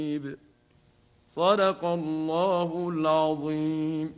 صدق الله العظيم.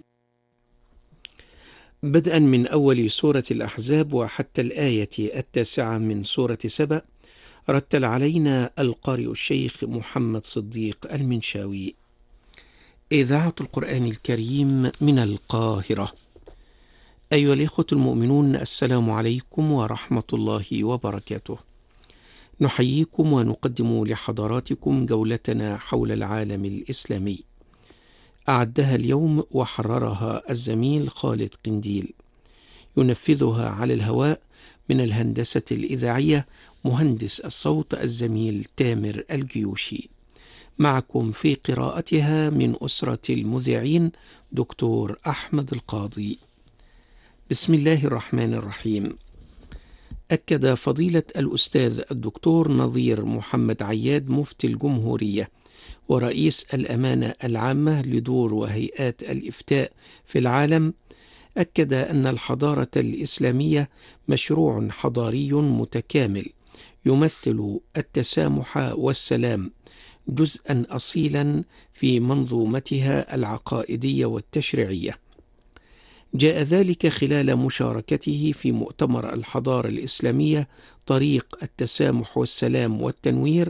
بدءا من أول سورة الأحزاب وحتى الآية 9 من سورة سبأ، رتل علينا القارئ الشيخ محمد صديق المنشاوي. إذاعة القرآن الكريم من القاهرة. أيها الإخوة المؤمنون، السلام عليكم ورحمة الله وبركاته. نحييكم ونقدم لحضراتكم جولتنا حول العالم الإسلامي. أعدها اليوم وحررها الزميل خالد قنديل، ينفذها على الهواء من الهندسة الإذاعية مهندس الصوت الزميل تامر الجيوشي. معكم في قراءتها من أسرة المذيعين دكتور أحمد القاضي. بسم الله الرحمن الرحيم. أكد فضيلة الأستاذ الدكتور نظير محمد عياد مفتي الجمهورية ورئيس الأمانة العامة لدور وهيئات الإفتاء في العالم، أكد أن الحضارة الإسلامية مشروع حضاري متكامل يمثل التسامح والسلام جزءا أصيلا في منظومتها العقائدية والتشريعية. جاء ذلك خلال مشاركته في مؤتمر الحضارة الإسلامية طريق التسامح والسلام والتنوير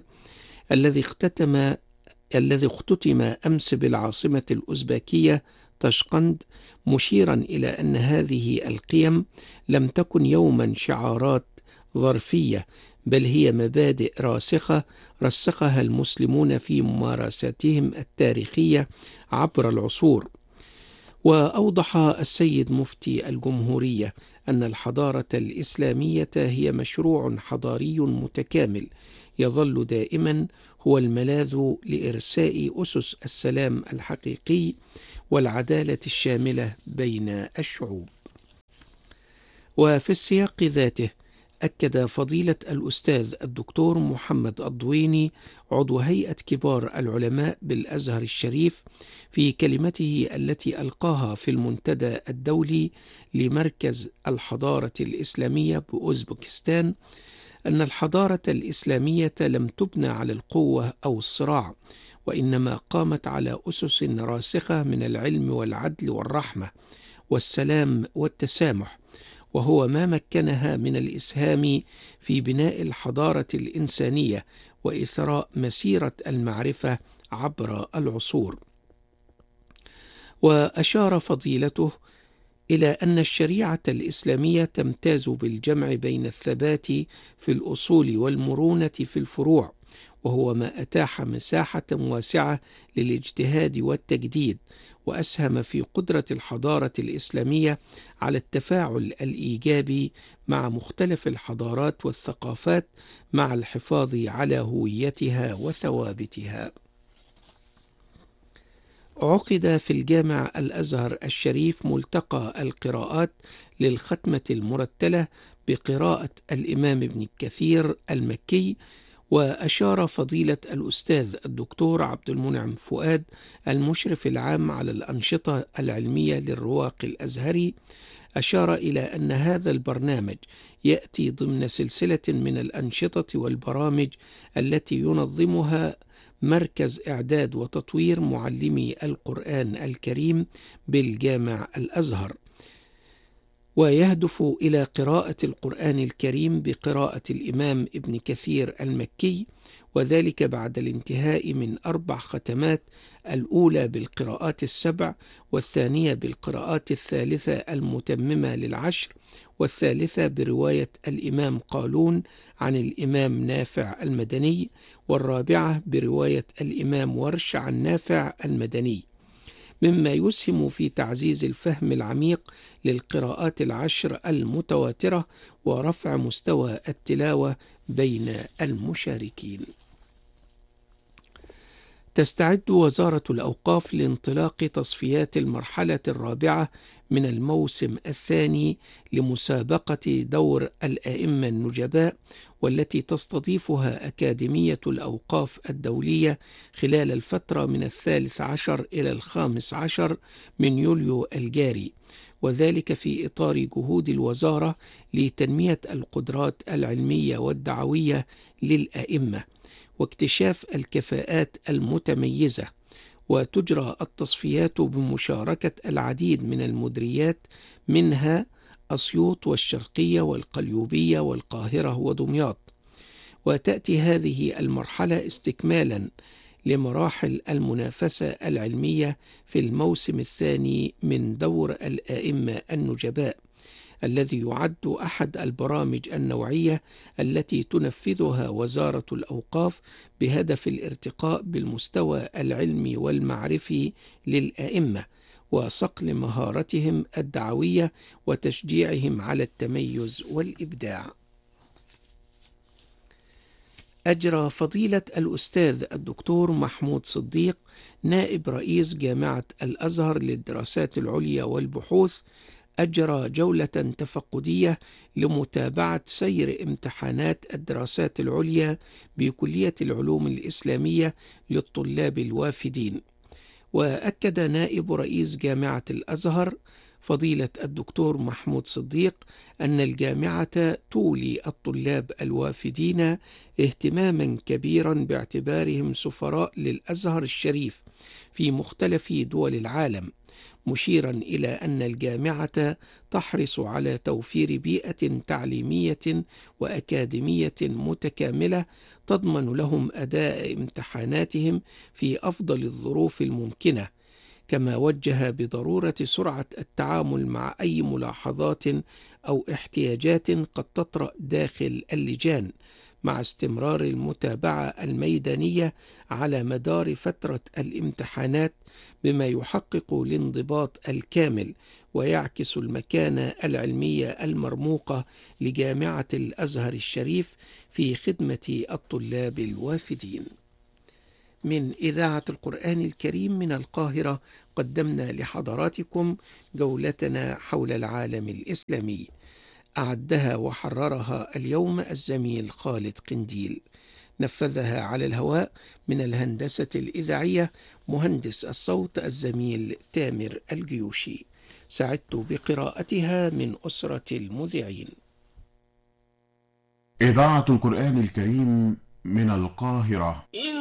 الذي اختتم أمس بالعاصمة الأوزبكية طشقند، مشيرا إلى أن هذه القيم لم تكن يوما شعارات ظرفية، بل هي مبادئ راسخة رسخها المسلمون في ممارساتهم التاريخية عبر العصور. وأوضح السيد مفتي الجمهورية أن الحضارة الإسلامية هي مشروع حضاري متكامل يظل دائما هو الملاذ لإرساء أسس السلام الحقيقي والعدالة الشاملة بين الشعوب. وفي السياق ذاته أكد فضيلة الأستاذ الدكتور محمد الضويني عضو هيئة كبار العلماء بالأزهر الشريف في كلمته التي ألقاها في المنتدى الدولي لمركز الحضارة الإسلامية بأوزبكستان أن الحضارة الإسلامية لم تبنى على القوة أو الصراع، وإنما قامت على أسس راسخة من العلم والعدل والرحمة والسلام والتسامح، وهو ما مكنها من الإسهام في بناء الحضارة الإنسانية وإثراء مسيرة المعرفة عبر العصور. وأشار فضيلته إلى أن الشريعة الإسلامية تمتاز بالجمع بين الثبات في الأصول والمرونة في الفروع، وهو ما أتاح مساحة واسعة للاجتهاد والتجديد، وأسهم في قدرة الحضارة الإسلامية على التفاعل الإيجابي مع مختلف الحضارات والثقافات مع الحفاظ على هويتها وثوابتها. عقد في الجامع الأزهر الشريف ملتقى القراءات للختمة المرتلة بقراءة الإمام ابن كثير المكي. وأشار فضيلة الأستاذ الدكتور عبد المنعم فؤاد المشرف العام على الأنشطة العلمية للرواق الأزهري، أشار إلى أن هذا البرنامج يأتي ضمن سلسلة من الأنشطة والبرامج التي ينظمها مركز إعداد وتطوير معلمي القرآن الكريم بالجامع الأزهر، ويهدف إلى قراءة القرآن الكريم بقراءة الإمام ابن كثير المكي، وذلك بعد الانتهاء من 4 ختمات، الأولى بالقراءات 7، والثانية بالقراءات 3 المتممة ل10، والثالثة برواية الإمام قالون عن الإمام نافع المدني، والرابعة برواية الإمام ورش عن نافع المدني، مما يسهم في تعزيز الفهم العميق للقراءات 10 المتواترة ورفع مستوى التلاوة بين المشاركين. تستعد وزارة الأوقاف لانطلاق تصفيات المرحلة الرابعة من الموسم الثاني لمسابقة دور الأئمة النجباء، والتي تستضيفها أكاديمية الأوقاف الدولية خلال الفترة من 13 إلى 15 من يوليو الجاري، وذلك في إطار جهود الوزارة لتنمية القدرات العلمية والدعوية للأئمة. واكتشاف الكفاءات المتميزة، وتجرى التصفيات بمشاركة العديد من المديريات، منها أسيوط والشرقية والقليوبية والقاهرة ودمياط. وتأتي هذه المرحلة استكمالا لمراحل المنافسة العلمية في الموسم الثاني من دور الآئمة النجباء، الذي يعد أحد البرامج النوعية التي تنفذها وزارة الأوقاف بهدف الارتقاء بالمستوى العلمي والمعرفي للآئمة، وصقل مهارتهم الدعوية وتشجيعهم على التميز والإبداع. أجرى فضيلة الأستاذ الدكتور محمود صديق نائب رئيس جامعة الأزهر للدراسات العليا والبحوث أجرى جولة تفقدية لمتابعة سير امتحانات الدراسات العليا بكلية العلوم الإسلامية للطلاب الوافدين. وأكد نائب رئيس جامعة الأزهر فضيلة الدكتور محمود صديق أن الجامعة تولي الطلاب الوافدين اهتماما كبيرا باعتبارهم سفراء للأزهر الشريف في مختلف دول العالم، مشيرا إلى أن الجامعة تحرص على توفير بيئة تعليمية وأكاديمية متكاملة تضمن لهم أداء امتحاناتهم في أفضل الظروف الممكنة، كما وجه بضرورة سرعة التعامل مع أي ملاحظات أو احتياجات قد تطرأ داخل اللجان، مع استمرار المتابعة الميدانية على مدار فترة الامتحانات بما يحقق الانضباط الكامل ويعكس المكانة العلمية المرموقة لجامعة الأزهر الشريف في خدمة الطلاب الوافدين. من إذاعة القرآن الكريم من القاهرة قدمنا لحضراتكم جولتنا حول العالم الإسلامي، أعدها وحررها اليوم الزميل خالد قنديل، نفذها على الهواء من الهندسة الإذاعية مهندس الصوت الزميل تامر الجيوشي، سعدت بقراءتها من أسرة المذيعين. إذاعة القرآن الكريم من القاهرة.